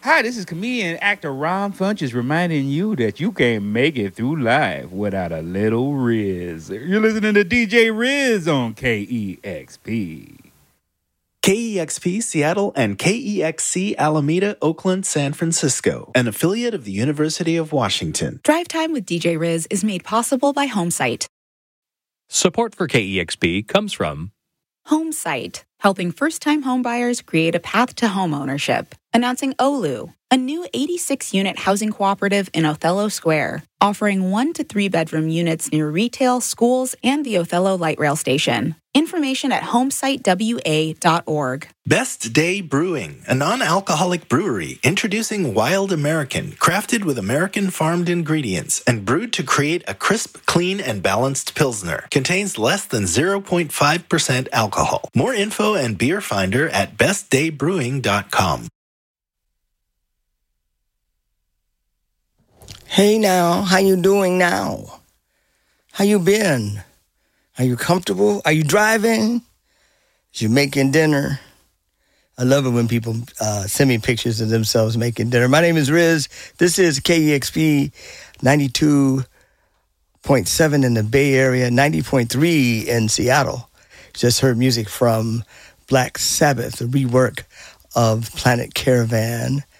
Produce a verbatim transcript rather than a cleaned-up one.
Hi, this is comedian and actor Ron Funches reminding you that you can't make it through life without a little Riz. You're listening to D J Riz on K E X P. K E X P Seattle and K E X C Alameda, Oakland, San Francisco, an affiliate of the University of Washington. Drive Time with D J Riz is made possible by HomeSite. Support for K E X P comes from HomeSite, helping first-time homebuyers create a path to homeownership. Announcing Olu, a new eighty-six unit housing cooperative in Othello Square, offering one to three bedroom units near retail, schools, and the Othello Light Rail Station. Information at homesite w a dot org. Best Day Brewing, a non-alcoholic brewery introducing Wild American, crafted with American-farmed ingredients and brewed to create a crisp, clean, and balanced Pilsner. Contains less than zero point five percent alcohol. More info and beer finder at best day brewing dot com. Hey now, how you doing now? How you been? Are you comfortable? Are you driving? Is you making dinner? I love it when people uh, send me pictures of themselves making dinner. My name is Riz. This is K E X P ninety-two point seven in the Bay Area, ninety point three in Seattle. Just heard music from Black Sabbath, a rework of Planet Caravan,